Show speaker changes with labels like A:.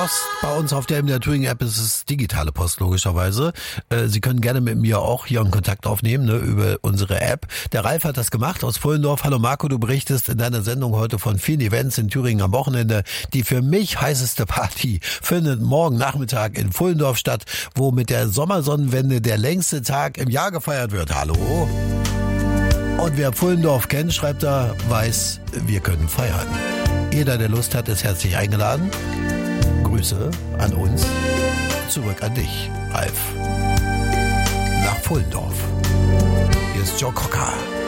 A: Post bei uns auf der MDR Thüringen App ist es digitale Post logischerweise. Sie können gerne mit mir auch hier einen Kontakt aufnehmen, ne, über unsere App. Der Ralf hat das gemacht aus Pfullendorf. Hallo Marco, du berichtest in deiner Sendung heute von vielen Events in Thüringen am Wochenende. Die für mich heißeste Party findet morgen Nachmittag in Pfullendorf statt, wo mit der Sommersonnenwende der längste Tag im Jahr gefeiert wird. Hallo? Und wer Pfullendorf kennt, schreibt da, weiß, wir können feiern. Jeder, der Lust hat, ist herzlich eingeladen. Grüße an uns. Zurück an dich, Ralf. Nach Pfullendorf. Hier ist Joe Cocker.